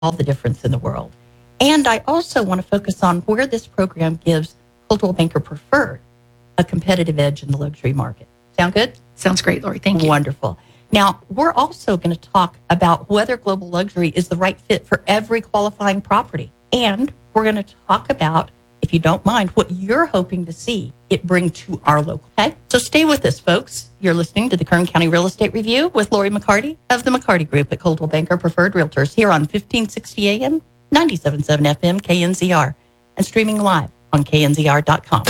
all the difference in the world. And I also want to focus on where this program gives Coldwell Banker Preferred a competitive edge in the luxury market. Sound good? Sounds great, Lori. Thank you. Wonderful. Now, we're also going to talk about whether Global Luxury is the right fit for every qualifying property. And we're going to talk about, if you don't mind, what you're hoping to see it bring to our local. Okay? So stay with us, folks. You're listening to the Kern County Real Estate Review with Lori McCarty of the McCarty Group at Coldwell Banker Preferred Realtors here on 1560 AM, 97.7 FM, KNZR, and streaming live on knzr.com.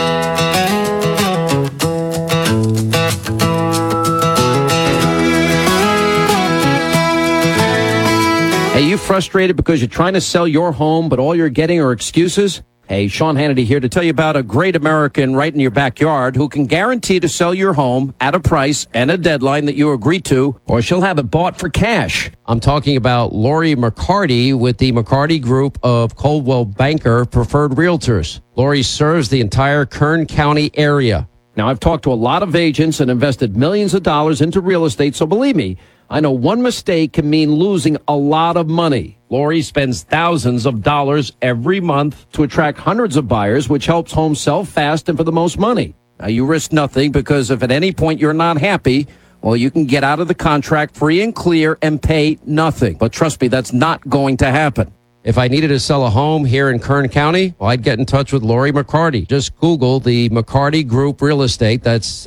Hey, you frustrated because you're trying to sell your home, but all you're getting are excuses? Hey, Sean Hannity here to tell you about a great American right in your backyard who can guarantee to sell your home at a price and a deadline that you agree to, or she'll have it bought for cash. I'm talking about Lori McCarty with the McCarty Group of Coldwell Banker Preferred Realtors. Lori serves the entire Kern County area. Now, I've talked to a lot of agents and invested millions of dollars into real estate, so believe me, I know one mistake can mean losing a lot of money. Lori spends thousands of dollars every month to attract hundreds of buyers, which helps homes sell fast and for the most money. Now, you risk nothing because if at any point you're not happy, well, you can get out of the contract free and clear and pay nothing. But trust me, that's not going to happen. If I needed to sell a home here in Kern County, well, I'd get in touch with Lori McCarty. Just Google the McCarty Group Real Estate. That's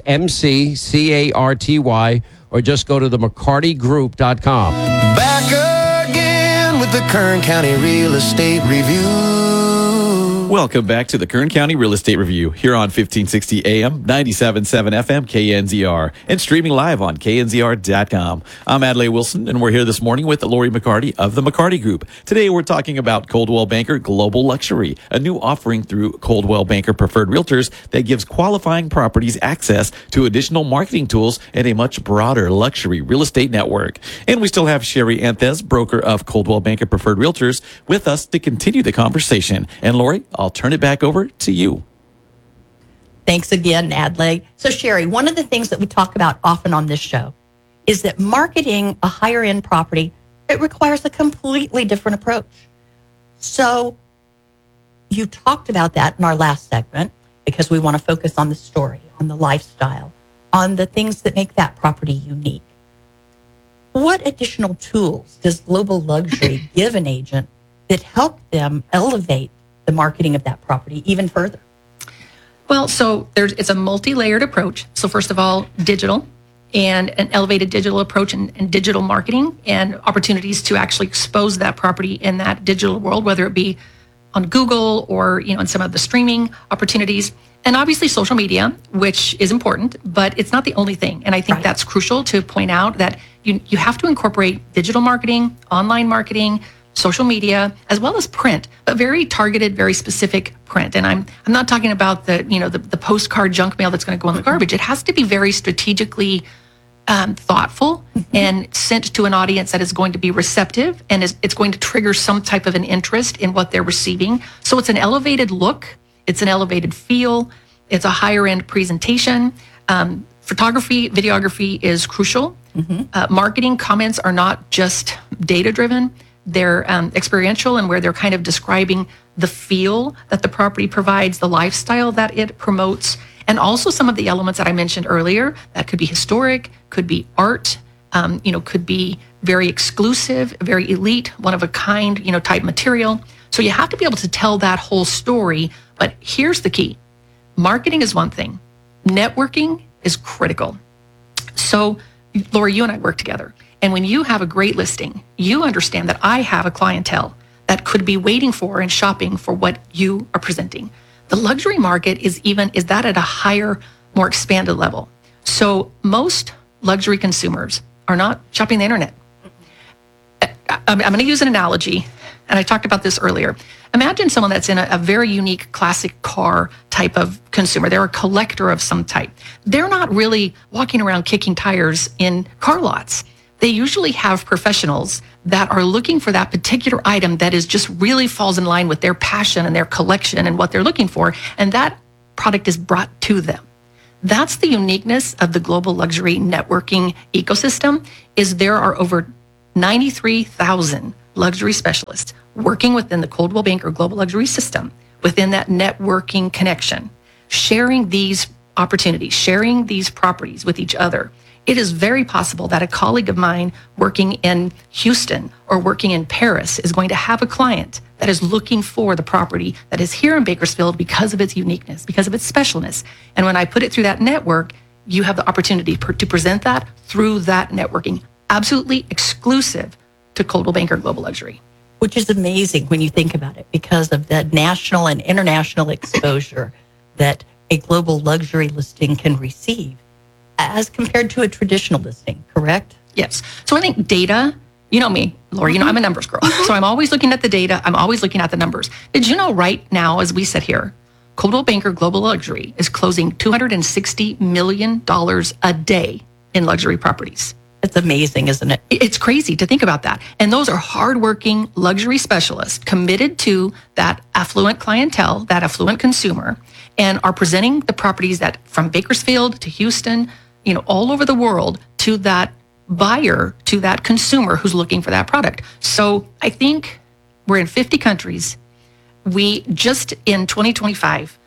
MCCARTY, or just go to the McCartyGroup.com. Back again with the Kern County Real Estate Review. Welcome back to the Kern County Real Estate Review here on 1560 AM, 97.7 FM, KNZR, and streaming live on knzr.com. I'm Adlai Wilson, and we're here this morning with Lori McCarty of the McCarty Group. Today, we're talking about Coldwell Banker Global Luxury, a new offering through Coldwell Banker Preferred Realtors that gives qualifying properties access to additional marketing tools and a much broader luxury real estate network. And we still have Sherry Anthes, broker of Coldwell Banker Preferred Realtors, with us to continue the conversation. And Lori, I'll turn it back over to you. Thanks again, Adlai. So, Sherry, one of the things that we talk about often on this show is that marketing a higher-end property, it requires a completely different approach. So, you talked about that in our last segment because we want to focus on the story, on the lifestyle, on the things that make that property unique. What additional tools does Global Luxury give an agent that help them elevate the marketing of that property even further? Well, so it's a multi-layered approach. So first of all, digital and an elevated digital approach and digital marketing and opportunities to actually expose that property in that digital world, whether it be on Google or, in some of the streaming opportunities. And obviously social media, which is important, but it's not the only thing. And I think that's crucial to point out that you have to incorporate digital marketing, online marketing, social media, as well as print, but very targeted, very specific print. And I'm not talking about the postcard junk mail that's going to go in the garbage. It has to be very strategically thoughtful and sent to an audience that is going to be receptive and it's going to trigger some type of an interest in what they're receiving. So it's an elevated look, it's an elevated feel, it's a higher end presentation. Photography, videography is crucial. Marketing comments are not just data driven. They're experiential and where they're kind of describing the feel that the property provides, the lifestyle that it promotes, and also some of the elements that I mentioned earlier. That could be historic, could be art, could be very exclusive, very elite, one of a kind, type material. So you have to be able to tell that whole story. But here's the key. Marketing is one thing. Networking is critical. So, Lori, you and I work together. And when you have a great listing, you understand that I have a clientele that could be waiting for and shopping for what you are presenting. The luxury market is that at a higher, more expanded level. So most luxury consumers are not shopping the internet. I'm going to use an analogy, and I talked about this earlier. Imagine someone that's in a very unique classic car type of consumer. They're a collector of some type. They're not really walking around kicking tires in car lots. They usually have professionals that are looking for that particular item that is just really falls in line with their passion and their collection and what they're looking for, and that product is brought to them. That's the uniqueness of the global luxury networking ecosystem, is there are over 93,000 luxury specialist working within the Coldwell Banker Global Luxury System, within that networking connection, sharing these opportunities, sharing these properties with each other, it is very possible that a colleague of mine working in Houston or working in Paris is going to have a client that is looking for the property that is here in Bakersfield because of its uniqueness, because of its specialness. And when I put it through that network, you have the opportunity to present that through that networking, absolutely exclusive to Coldwell Banker Global Luxury. Which is amazing when you think about it because of the national and international exposure that a global luxury listing can receive as compared to a traditional listing, correct? Yes. So I think data, you know me, Lori, you know I'm a numbers girl. So I'm always looking at the data. I'm always looking at the numbers. Did you know right now, as we sit here, Coldwell Banker Global Luxury is closing $260 million a day in luxury properties. It's amazing, isn't it? It's crazy to think about that. And those are hardworking luxury specialists committed to that affluent clientele, that affluent consumer, and are presenting the properties that from Bakersfield to Houston, you know, all over the world to that buyer, to that consumer who's looking for that product. So I think we're in 50 countries. We just in 2025,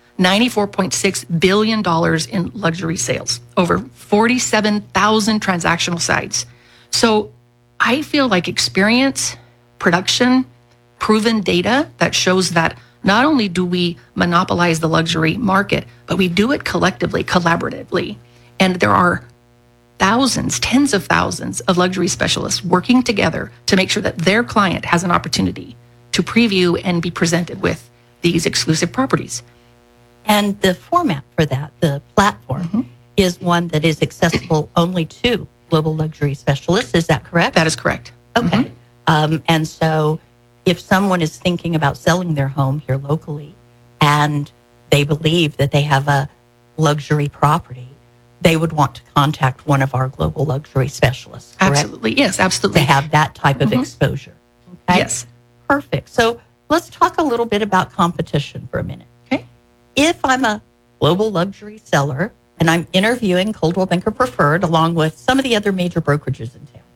$94.6 billion in luxury sales, over 47,000 transactional sites. So I feel like experience, production, proven data that shows that not only do we monopolize the luxury market, but we do it collectively, collaboratively. And there are thousands, tens of thousands of luxury specialists working together to make sure that their client has an opportunity to preview and be presented with these exclusive properties. And the format for that, the platform, is one that is accessible only to global luxury specialists. Is that correct? That is correct. Okay. And so if someone is thinking about selling their home here locally and they believe that they have a luxury property, they would want to contact one of our global luxury specialists, correct? Absolutely. Yes, absolutely. To have that type of exposure. Okay? Yes. Perfect. So let's talk a little bit about competition for a minute. Okay. If I'm a global luxury seller and I'm interviewing Coldwell Banker Preferred along with some of the other major brokerages in town,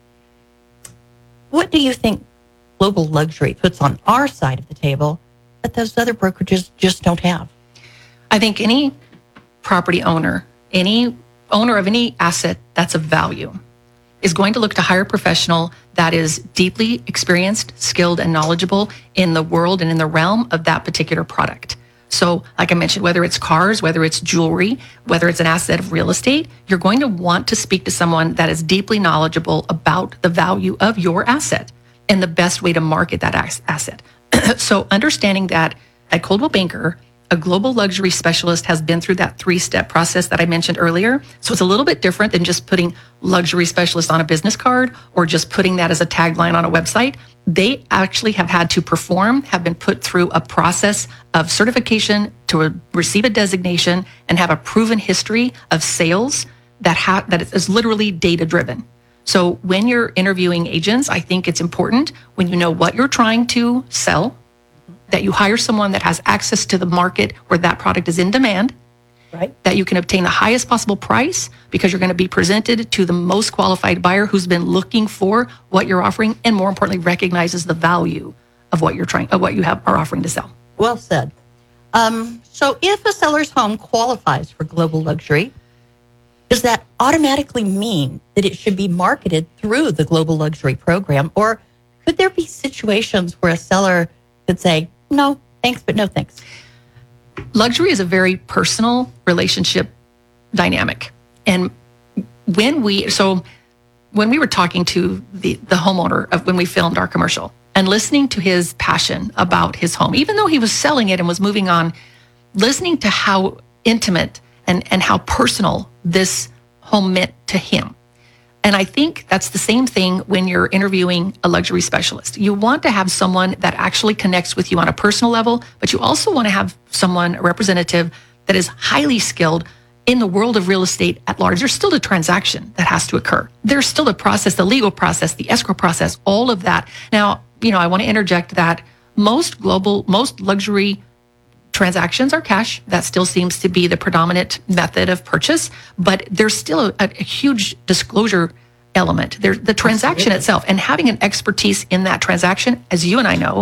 what do you think global luxury puts on our side of the table that those other brokerages just don't have? I think any property owner, any owner of any asset that's of value is going to look to hire a professional that is deeply experienced, skilled, and knowledgeable in the world and in the realm of that particular product. So, like I mentioned, whether it's cars, whether it's jewelry, whether it's an asset of real estate, you're going to want to speak to someone that is deeply knowledgeable about the value of your asset and the best way to market that asset. So understanding that at Coldwell Banker, a global luxury specialist has been through that 3-step process that I mentioned earlier. So it's a little bit different than just putting luxury specialist on a business card or just putting that as a tagline on a website. They actually have had to perform, have been put through a process of certification to receive a designation and have a proven history of sales that is literally data driven. So when you're interviewing agents, I think it's important when you know what you're trying to sell, that you hire someone that has access to the market where that product is in demand, Right. that you can obtain the highest possible price because you're going to be presented to the most qualified buyer who's been looking for what you're offering and more importantly recognizes the value of what you are offering to sell. Well said. So if a seller's home qualifies for global luxury, does that automatically mean that it should be marketed through the global luxury program? Or could there be situations where a seller could say, no, thanks, but no thanks? Luxury is a very personal relationship dynamic. And when we were talking to the homeowner when we filmed our commercial and listening to his passion about his home, even though he was selling it and was moving on, listening to how intimate and how personal this home meant to him. And I think that's the same thing when you're interviewing a luxury specialist. You want to have someone that actually connects with you on a personal level, but you also want to have someone, a representative, that is highly skilled in the world of real estate at large. There's still a transaction that has to occur. There's still a process, the legal process, the escrow process, all of that. Now, I want to interject that most luxury transactions are cash. That still seems to be the predominant method of purchase, but there's still a huge disclosure element. The transaction itself, and having an expertise in that transaction, as you and I know,